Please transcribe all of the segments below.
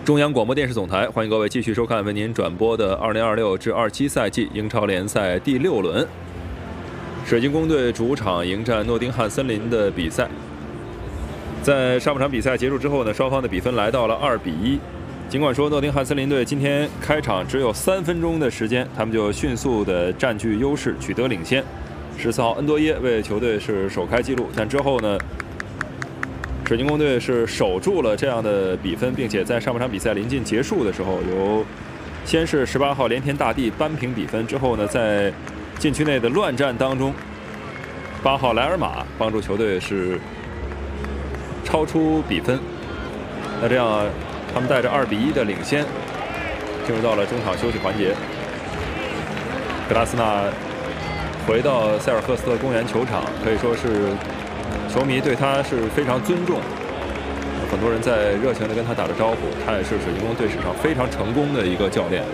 中央广播电视总台，欢迎各位继续收看为您转播的2026至27赛季英超联赛第6轮，水晶宫队主场迎战诺丁汉森林的比赛。在上半场比赛结束之后呢，双方的比分来到了2比1。尽管说诺丁汉森林队今天开场只有3分钟的时间，他们就迅速的占据优势，取得领先。14号恩多耶为球队是首开纪录，但之后呢，水晶宫队是守住了这样的比分，并且在上半场比赛临近结束的时候，先是18号连田大地扳平比分，之后呢，在禁区内的乱战当中，8号莱尔马帮助球队是超出比分。那这样，他们带着2比1的领先，进入到了中场休息环节。格拉斯纳回到塞尔赫斯特公园球场，可以说是球迷对他是非常尊重，很多人在热情地跟他打着招呼。他也是水晶宫队史上非常成功的一个教练。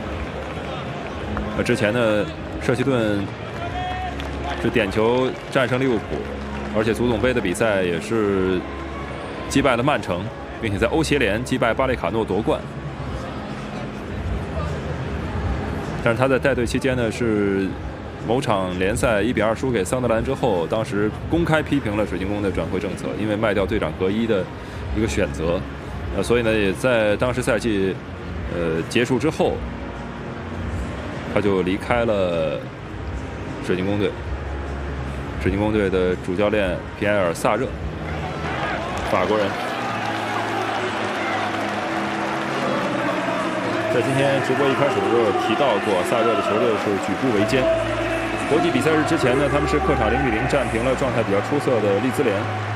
之前呢，舍希顿是点球战胜利物浦，而且足总杯的比赛也是击败了曼城，并且在欧协联击败巴列卡诺夺冠。但是他在带队期间呢，是某场联赛1比2输给桑德兰之后，当时公开批评了水晶宫的转会政策，因为卖掉队长格伊的一个选择，所以呢，也在当时赛季结束之后，他就离开了水晶宫队。水晶宫队的主教练皮埃尔·萨热，法国人。在今天直播一开始的时候提到过，萨热的球队是举步维艰。国际比赛日之前呢，他们是客场0比0战平了状态比较出色的利兹联。